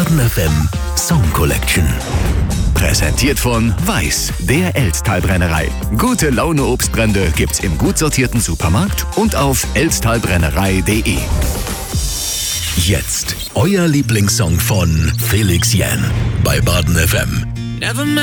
Baden FM Song Collection. Präsentiert von Weiß, der Elsttalbrennerei. Gute Laune Obstbrände gibt's im gut sortierten Supermarkt und auf elsttalbrennerei.de. Jetzt euer Lieblingssong von Felix Jähn bei Baden FM.